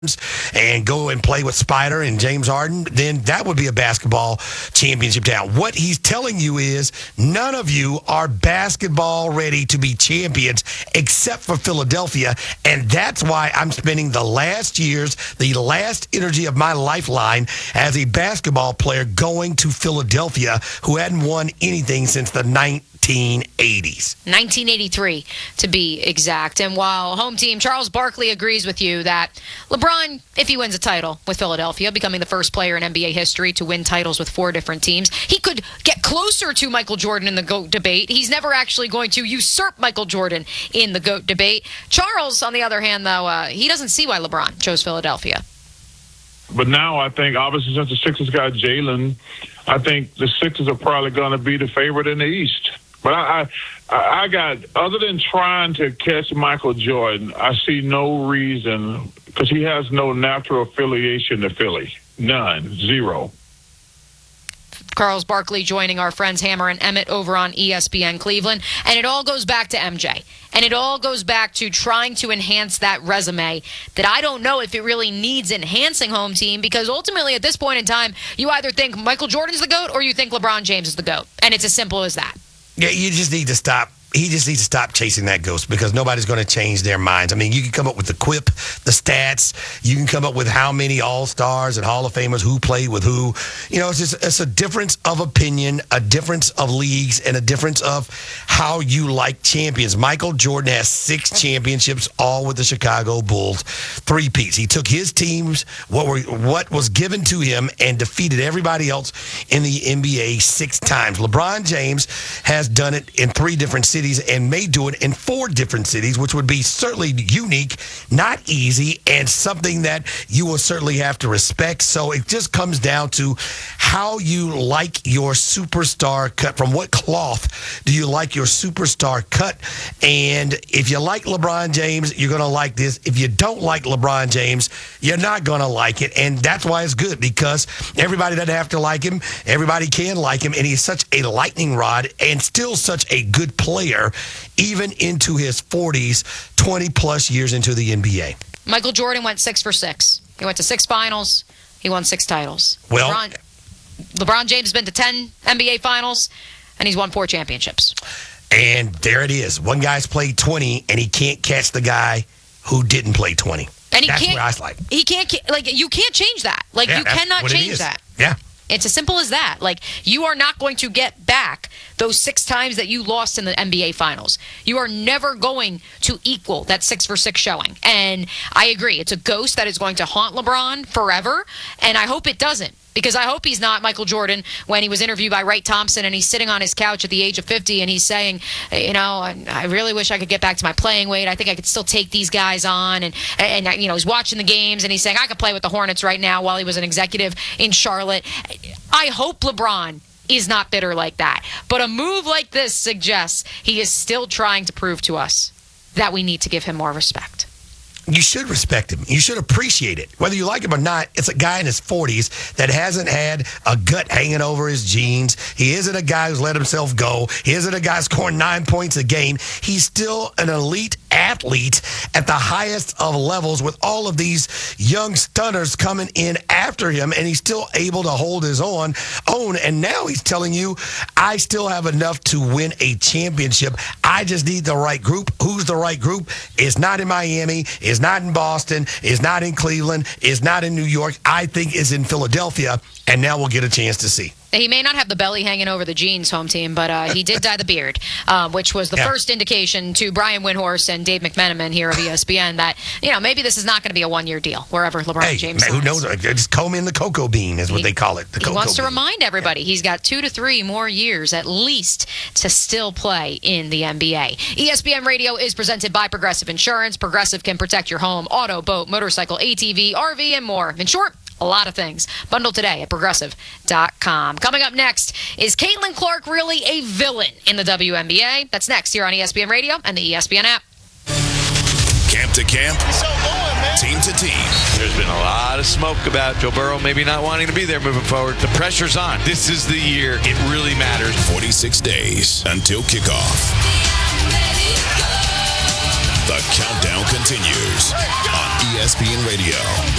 and go and play with Spider and James Harden, then that would be a basketball championship town. What he's telling you is none of you are basketball ready to be champions except for Philadelphia, and that's why I'm spending the last years, the last energy of my lifeline as a basketball player going to Philadelphia, who hadn't won anything since the 1980s. 1983, to be exact. And while home team Charles Barkley agrees with you that LeBron, if he wins a title with Philadelphia, becoming the first player in NBA history to win titles with 4 different teams, he could get closer to Michael Jordan in the GOAT debate. He's never actually going to usurp Michael Jordan in the GOAT debate. Charles, on the other hand, though, he doesn't see why LeBron chose Philadelphia. But now I think, obviously, since the Sixers got Jalen, I think the Sixers are probably going to be the favorite in the East. But I got, other than trying to catch Michael Jordan, I see no reason, because he has no natural affiliation to Philly. None. Zero. Charles Barkley joining our friends Hammer and Emmett over on ESPN Cleveland. And it all goes back to MJ. And it all goes back to trying to enhance that resume that I don't know if it really needs enhancing, home team, because ultimately at this point in time, you either think Michael Jordan's the GOAT or you think LeBron James is the GOAT. And it's as simple as that. Yeah, you just need to stop. He just needs to stop chasing that ghost, because nobody's going to change their minds. I mean, you can come up with the quip, the stats. You can come up with how many All-Stars and Hall of Famers, who played with who. You know, it's a difference of opinion, a difference of leagues, and a difference of how you like champions. Michael Jordan has 6 championships, all with the Chicago Bulls, 3-peats. He took his teams, what was given to him, and defeated everybody else in the NBA 6 times. LeBron James has done it in 3 different cities and may do it in 4 different cities, which would be certainly unique, not easy, and something that you will certainly have to respect. So it just comes down to how you like your superstar cut. From what cloth do you like your superstar cut? And if you like LeBron James, you're going to like this. If you don't like LeBron James, you're not going to like it. And that's why it's good, because everybody doesn't have to like him. Everybody can like him. And he's such a lightning rod and still such a good player, even into his 40s, 20-plus years into the NBA. Michael Jordan went 6 for 6. He went to 6 finals. He won 6 titles. Well, LeBron James has been to 10 NBA finals, and he's won 4 championships. And there it is. One guy's played 20, and he can't catch the guy who didn't play 20. And that's what I was like. He can't, like, you can't change that. Like, you cannot change that. Yeah. It's as simple as that. Like, you are not going to get back those 6 times that you lost in the NBA Finals. You are never going to equal that 6 for 6 showing. And I agree. It's a ghost that is going to haunt LeBron forever. And I hope it doesn't. Because I hope he's not Michael Jordan when he was interviewed by Wright Thompson and he's sitting on his couch at the age of 50 and he's saying, you know, I really wish I could get back to my playing weight. I think I could still take these guys on. And you know, he's watching the games and he's saying, I could play with the Hornets right now, while he was an executive in Charlotte. I hope LeBron is not bitter like that. But a move like this suggests he is still trying to prove to us that we need to give him more respect. You should respect him. You should appreciate it. Whether you like him or not, it's a guy in his 40s that hasn't had a gut hanging over his jeans. He isn't a guy who's let himself go. He isn't a guy scoring 9 points a game. He's still an elite athlete at the highest of levels, with all of these young stunners coming in after him, and he's still able to hold his own. And now he's telling you, I still have enough to win a championship. I just need the right group. Who's the right group? It's not in Miami. It's not in Boston. It's not in Cleveland. It's not in New York. I think it's in Philadelphia, and now we'll get a chance to see. He may not have the belly hanging over the jeans, home team, but he did dye the beard, which was the first indication to Brian Windhorst and Dave McMenamin here of ESPN that, you know, maybe this is not going to be a one-year deal wherever LeBron James signs. Who knows? Just comb in the cocoa bean is what they call it. He wants to remind everybody he's got 2 to 3 more years at least to still play in the NBA. ESPN Radio is presented by Progressive Insurance. Progressive can protect your home, auto, boat, motorcycle, ATV, RV, and more. In short, a lot of things. Bundle today at Progressive.com. Coming up next, is Caitlin Clark really a villain in the WNBA? That's next here on ESPN Radio and the ESPN app. Camp to camp, team to team. There's been a lot of smoke about Joe Burrow maybe not wanting to be there moving forward. The pressure's on. This is the year it really matters. 46 days until kickoff. The countdown continues on ESPN Radio.